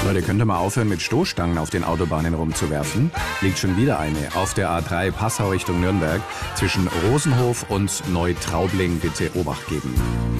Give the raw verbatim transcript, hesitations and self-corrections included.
Leute, könnt ihr mal aufhören, mit Stoßstangen auf den Autobahnen rumzuwerfen? Liegt schon wieder eine auf der A drei Passau Richtung Nürnberg zwischen Rosenhof und Neutraubling. Bitte Obacht geben.